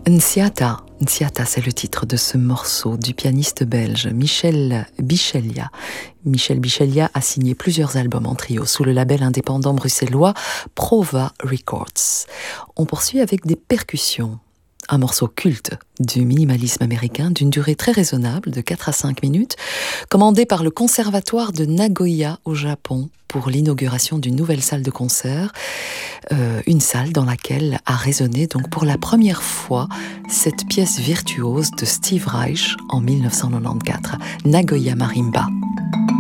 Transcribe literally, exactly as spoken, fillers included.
Nsiata, Nsiata, c'est le titre de ce morceau du pianiste belge Michel Bichelia. Michel Bichelia a signé plusieurs albums en trio sous le label indépendant bruxellois Prova Records. On poursuit avec des percussions. Un morceau culte du minimalisme américain d'une durée très raisonnable de quatre à cinq minutes, commandé par le Conservatoire de Nagoya au Japon pour l'inauguration d'une nouvelle salle de concert, euh, une salle dans laquelle a résonné donc pour la première fois cette pièce virtuose de Steve Reich en mille neuf cent quatre-vingt-quatorze, Nagoya Marimba.